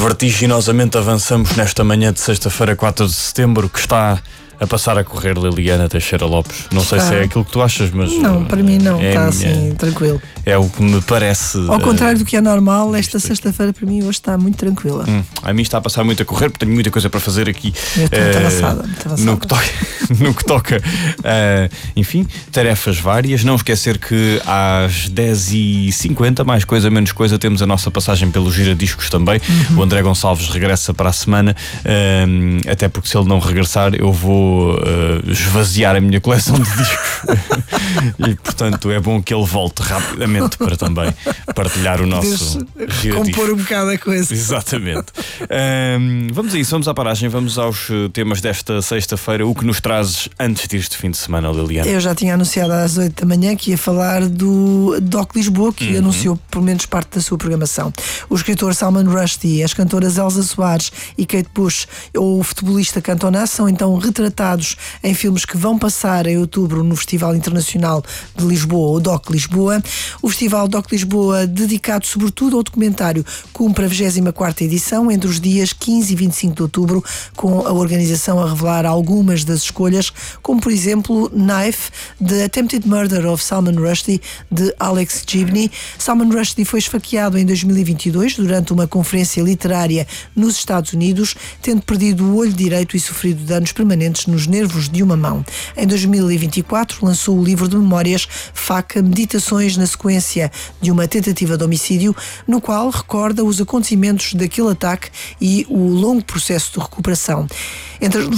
Vertiginosamente avançamos nesta manhã de sexta-feira, 4 de setembro, que está a passar a correr Liliana Teixeira Lopes. Não sei se é aquilo que tu achas, mas... Não, para mim não, está assim, tranquilo. É o que me parece... Ao contrário do que é normal, esta sexta-feira para mim hoje está muito tranquila. A mim está a passar muito a correr, porque tenho muita coisa para fazer aqui. Eu estou muito avançada. No que toca, enfim, tarefas várias. Não esquecer que às 10h50, mais coisa, menos coisa, temos a nossa passagem pelo Giradiscos também. O André Gonçalves regressa para a semana, até porque se ele não regressar eu vou esvaziar a minha coleção de discos. E portanto é bom que ele volte rapidamente para também partilhar o nosso Giradiscos. Compor um bocado a coisa. Exatamente. Vamos a isso, vamos à paragem, vamos aos temas desta sexta-feira. O que nos trazes antes deste fim de semana, Liliana? Eu já tinha anunciado às 8 da manhã que ia falar do Doc Lisboa, que anunciou pelo menos parte da sua programação. O escritor Salman Rushdie, as cantoras Elsa Soares e Kate Bush, ou o futebolista Cantona, são então retratados em filmes que vão passar em outubro no Festival Internacional de Lisboa, o Doc Lisboa. O Festival Doc Lisboa, dedicado sobretudo ao documentário, cumpre a 24ª edição entre os dias 15 e 25 de outubro, com a organização a revelar algumas das escolhas, como por exemplo Knife, The Attempted Murder of Salman Rushdie, de Alex Gibney. Salman Rushdie foi esfaqueado em 2022 durante uma conferência literária nos Estados Unidos, tendo perdido o olho direito e sofrido danos permanentes nos nervos de uma mão. Em 2024 lançou o livro de memórias Faca, Meditações na sequência de uma tentativa de homicídio, no qual recorda os acontecimentos daquele ataque e o longo processo de recuperação. Entre as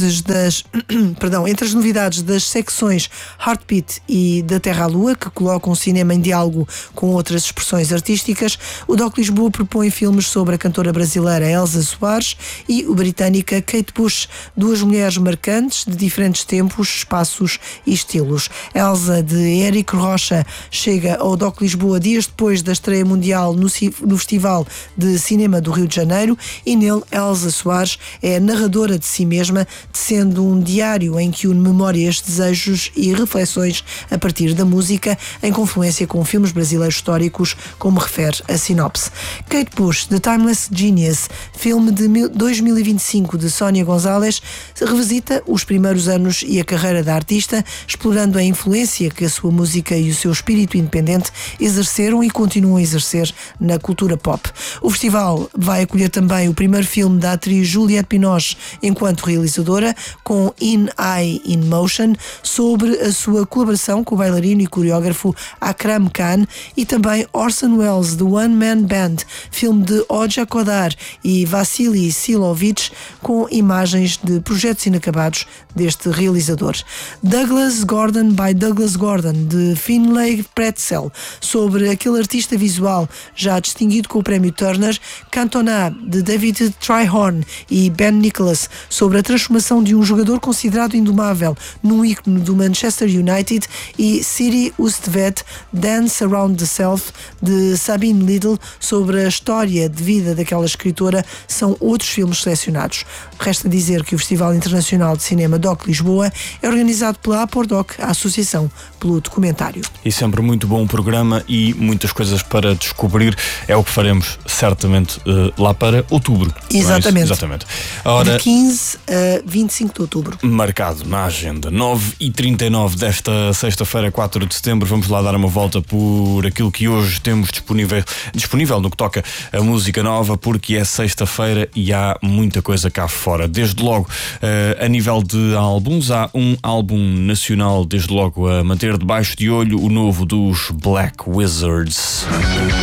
novidades das secções Heartbeat e Da Terra à Lua, que colocam o cinema em diálogo com outras expressões artísticas, o Doc Lisboa propõe filmes sobre a cantora brasileira Elsa Soares e o britânica Kate Bush, duas mulheres marcantes de diferentes tempos, espaços e estilos. Elsa, de Érico Rocha, chega ao Doc Lisboa dias depois da estreia mundial no Festival de Cinema do Rio de Janeiro, e nele Elsa Soares é narradora de si mesma, tecendo um diário em que une memórias, desejos e reflexões a partir da música, em confluência com filmes brasileiros históricos, como refere a sinopse. Kate Bush, The Timeless Genius, filme de 2025 de Sónia Gonzalez, revisita os primeiros anos e a carreira da artista, explorando a influência que a sua música e o seu espírito independente exerceram e continuam a exercer na cultura pop. O festival vai acolher também o primeiro filme da atriz Juliette Binoche enquanto realizadora, com In Eye in Motion, sobre a sua colaboração com o bailarino e coreógrafo Akram Khan, e também Orson Welles, The One Man Band, filme de Oja Kodar e Vassily Silovich, com imagens de projetos inacabados deste realizador. Douglas Gordon by Douglas Gordon, de Finlay Pretzel, sobre aquele artista visual já distinguido com o prémio Turner. Cantona, de David Tryhorn e Ben Nicholas, sobre a transformação de um jogador considerado indomável num ícone do Manchester United. E City Ustvet, Dance Around the Self, de Sabine Liddell, sobre a história de vida daquela escritora, são outros filmes selecionados. Resta dizer que o Festival Internacional de Cinema Doc Lisboa é organizado pela Apordoc, a Associação pelo Documentário. E sempre muito bom programa e muitas coisas para descobrir. É o que faremos certamente lá para outubro. Exatamente. Exatamente. Ora, de 15 a 25 de outubro. Marcado na agenda, 9h39 desta sexta-feira, 4 de setembro. Vamos lá dar uma volta por aquilo que hoje temos disponível no que toca a música nova, porque é sexta-feira e há muita coisa cá fora. Desde logo, a nível de álbuns, há um álbum nacional, desde logo a manter debaixo de olho, o novo dos Black Wizards.